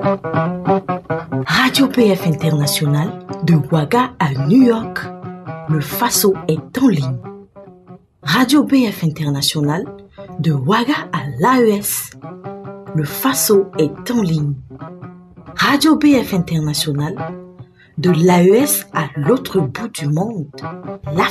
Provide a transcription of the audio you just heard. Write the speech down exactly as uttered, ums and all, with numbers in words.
Radio P F International, de Ouaga à New York, le Faso est en ligne. Radio P F International, de Ouaga à l'A E S, le Faso est en ligne. Radio P F International, de l'A E S à l'autre bout du monde,